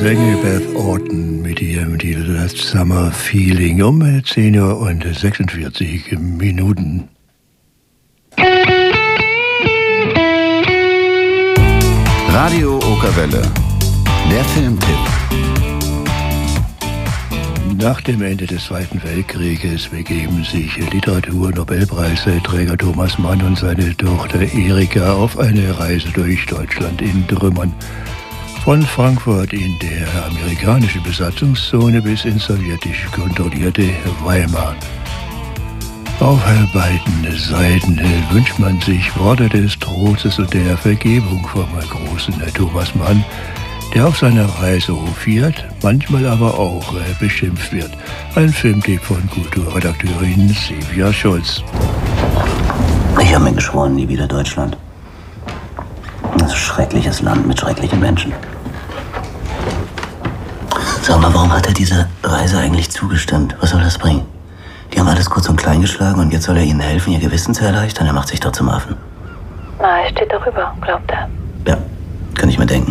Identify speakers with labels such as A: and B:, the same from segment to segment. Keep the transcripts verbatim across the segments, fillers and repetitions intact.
A: Länge Beth Orton mit ihrem Titel Summer Feeling um zehn Uhr und sechsundvierzig Minuten.
B: Radio Okerwelle, der Filmtipp.
A: Nach dem Ende des Zweiten Weltkrieges begeben sich Literatur-Nobelpreisträger Thomas Mann und seine Tochter Erika auf eine Reise durch Deutschland in Trümmern. Von Frankfurt in der amerikanischen Besatzungszone bis ins sowjetisch kontrollierte Weimar. Auf beiden Seiten wünscht man sich Worte des Trostes und der Vergebung vom großen Thomas Mann, der auf seiner Reise hofiert, manchmal aber auch beschimpft wird. Ein Filmtipp von Kulturredakteurin Silvia Scholz.
C: Ich habe mir geschworen, nie wieder Deutschland. Das ist ein schreckliches Land mit schrecklichen Menschen. Sag mal, warum hat er diese Reise eigentlich zugestimmt? Was soll das bringen? Die haben alles kurz und klein geschlagen und jetzt soll er ihnen helfen, ihr Gewissen zu erleichtern? Er macht sich doch zum Affen.
D: Na, er steht darüber, glaubt er.
C: Ja, kann ich mir denken.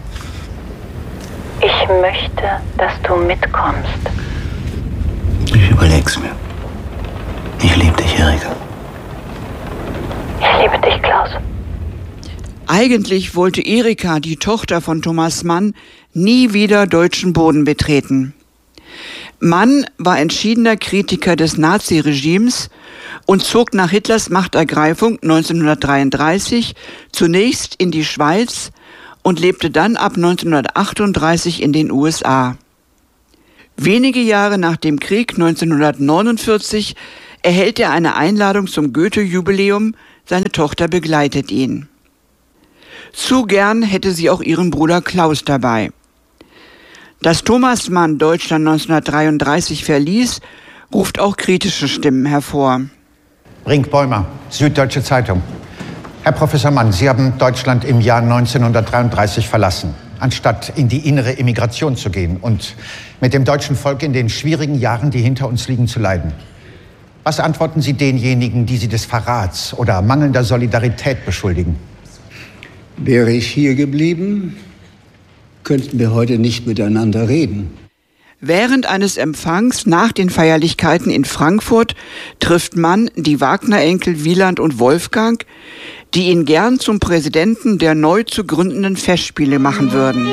D: Ich möchte, dass du mitkommst.
C: Ich überleg's mir. Ich liebe dich, Erika.
D: Ich liebe dich, Klaus.
E: Eigentlich wollte Erika, die Tochter von Thomas Mann, nie wieder deutschen Boden betreten. Mann war entschiedener Kritiker des Naziregimes und zog nach Hitlers Machtergreifung neunzehnhundertdreiunddreißig zunächst in die Schweiz und lebte dann ab neunzehnhundertachtunddreißig in den U S A. Wenige Jahre nach dem Krieg, neunzehnhundertneunundvierzig, erhält er eine Einladung zum Goethe-Jubiläum, seine Tochter begleitet ihn. Zu gern hätte sie auch ihren Bruder Klaus dabei. Dass Thomas Mann Deutschland neunzehnhundertdreiunddreißig verließ, ruft auch kritische Stimmen hervor.
F: Brinkbäumer, Süddeutsche Zeitung. Herr Professor Mann, Sie haben Deutschland im Jahr neunzehnhundertdreiunddreißig verlassen, anstatt in die innere Emigration zu gehen und mit dem deutschen Volk in den schwierigen Jahren, die hinter uns liegen, zu leiden. Was antworten Sie denjenigen, die Sie des Verrats oder mangelnder Solidarität beschuldigen?
G: Wäre ich hier geblieben, könnten wir heute nicht miteinander reden.
E: Während eines Empfangs nach den Feierlichkeiten in Frankfurt trifft Mann die Wagner-Enkel Wieland und Wolfgang, die ihn gern zum Präsidenten der neu zu gründenden Festspiele machen würden.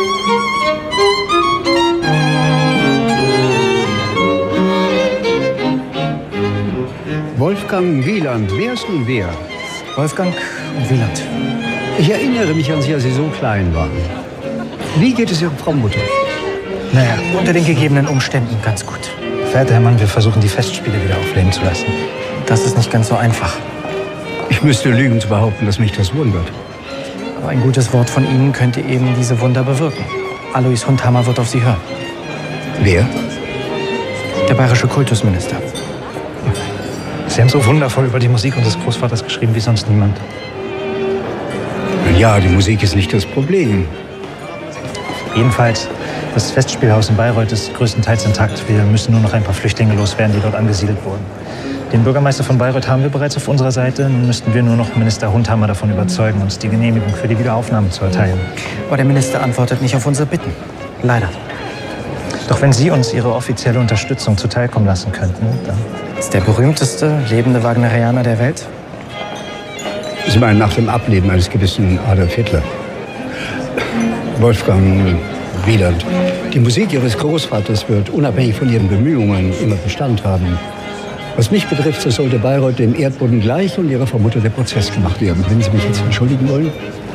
G: Wolfgang Wieland, wer ist nun wer?
H: Wolfgang und Wieland.
G: Ich erinnere mich an Sie, als Sie so klein waren. Wie geht es Ihrer Frau Mutter?
H: Naja, unter den gegebenen Umständen ganz gut. Verehrter Herr Mann, wir versuchen, die Festspiele wieder aufleben zu lassen. Das ist nicht ganz so einfach.
G: Ich müsste lügen zu behaupten, dass mich das wundert.
H: Aber ein gutes Wort von Ihnen könnte eben diese Wunder bewirken. Alois Hundhammer wird auf Sie hören.
G: Wer?
H: Der bayerische Kultusminister. Sie haben so wundervoll über die Musik unseres Großvaters geschrieben wie sonst niemand.
G: Ja, die Musik ist nicht das Problem.
H: Jedenfalls, das Festspielhaus in Bayreuth ist größtenteils intakt. Wir müssen nur noch ein paar Flüchtlinge loswerden, die dort angesiedelt wurden. Den Bürgermeister von Bayreuth haben wir bereits auf unserer Seite. Nun müssten wir nur noch Minister Hundhammer davon überzeugen, uns die Genehmigung für die Wiederaufnahme zu erteilen. Aber der Minister antwortet nicht auf unsere Bitten. Leider. Doch wenn Sie uns Ihre offizielle Unterstützung zuteilkommen lassen könnten, dann... Das ist der berühmteste lebende Wagnerianer der Welt?
G: Sie meinen nach dem Ableben eines gewissen Adolf Hitler. Wolfgang Wieland. Die Musik Ihres Großvaters wird unabhängig von Ihren Bemühungen immer Bestand haben. Was mich betrifft, so sollte Bayreuth dem Erdboden gleich und Ihrer Frau Mutter der Prozess gemacht werden. Wenn Sie mich jetzt entschuldigen wollen.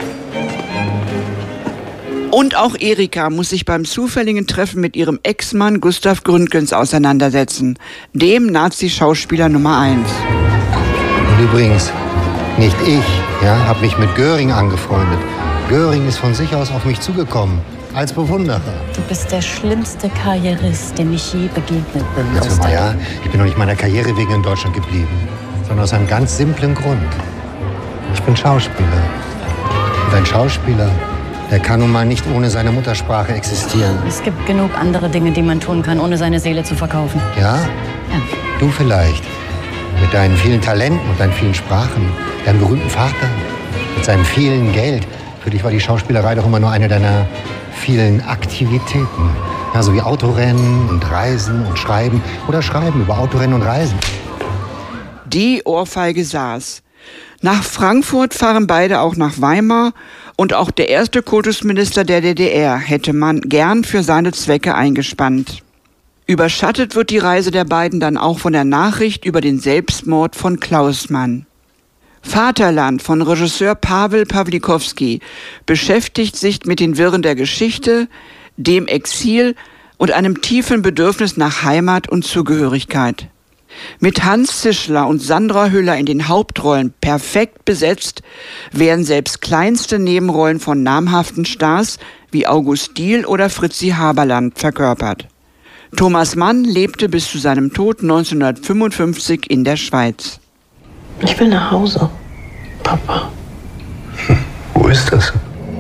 E: Und auch Erika muss sich beim zufälligen Treffen mit ihrem Ex-Mann Gustav Gründgens auseinandersetzen, dem Nazi-Schauspieler Nummer eins.
I: Und übrigens, nicht ich, ja, habe mich mit Göring angefreundet. Göring ist von sich aus auf mich zugekommen, als Bewunderer.
J: Du bist der schlimmste Karrierist, dem ich je begegnet bin.
I: Also, ja, ich bin doch nicht meiner Karriere wegen in Deutschland geblieben, sondern aus einem ganz simplen Grund. Ich bin Schauspieler. Und ein Schauspieler, der kann nun mal nicht ohne seine Muttersprache existieren.
J: Es gibt genug andere Dinge, die man tun kann, ohne seine Seele zu verkaufen.
I: Ja?
J: Ja.
I: Du vielleicht. Mit deinen vielen Talenten und deinen vielen Sprachen. Deinem berühmten Vater. Mit seinem vielen Geld. Für dich war die Schauspielerei doch immer nur eine deiner vielen Aktivitäten. Ja, so wie Autorennen und Reisen und Schreiben oder Schreiben über Autorennen und Reisen.
E: Die Ohrfeige saß. Nach Frankfurt fahren beide auch nach Weimar und auch der erste Kultusminister der D D R hätte man gern für seine Zwecke eingespannt. Überschattet wird die Reise der beiden dann auch von der Nachricht über den Selbstmord von Klaus Mann. Vaterland von Regisseur Pawel Pawlikowski beschäftigt sich mit den Wirren der Geschichte, dem Exil und einem tiefen Bedürfnis nach Heimat und Zugehörigkeit. Mit Hans Zischler und Sandra Hüller in den Hauptrollen perfekt besetzt, werden selbst kleinste Nebenrollen von namhaften Stars wie August Diehl oder Fritzi Haberland verkörpert. Thomas Mann lebte bis zu seinem Tod neunzehnhundertfünfundfünfzig in der Schweiz.
K: Ich will nach Hause, Papa.
A: Wo ist das?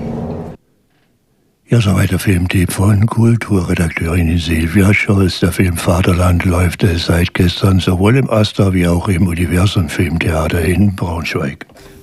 A: Ja, soweit der Filmtipp von Kulturredakteurin Silvia Scholz. Der Film Vaterland läuft seit gestern sowohl im Astor wie auch im Universum Filmtheater in Braunschweig.